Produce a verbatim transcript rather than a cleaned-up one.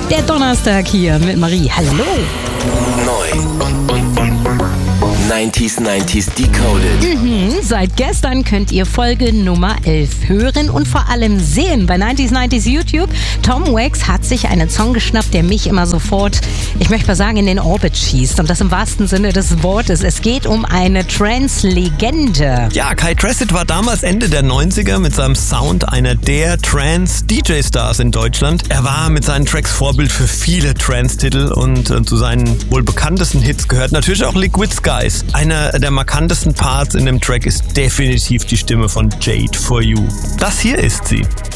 Der Donnerstag hier mit Marie. Hallo. Neu. neunziger neunziger Decoded. Mhm, seit gestern könnt ihr Folge Nummer elf hören und vor allem sehen bei neunziger neunziger YouTube. Tom Wax hat sich einen Song geschnappt, der mich immer sofort, ich möchte mal sagen, in den Orbit schießt. Und das im wahrsten Sinne des Wortes. Es geht um eine Trance-Legende. Ja, Kai Tracid war damals Ende der neunziger mit seinem Sound einer der Trance-D J-Stars in Deutschland. Er war mit seinen Tracks Vorbild für viele Trance-Titel und äh, zu seinen wohl bekanntesten Hits gehört natürlich auch Liquid Skies. Einer der markantesten Parts in dem Track ist definitiv die Stimme von Jade For You. Das hier ist sie.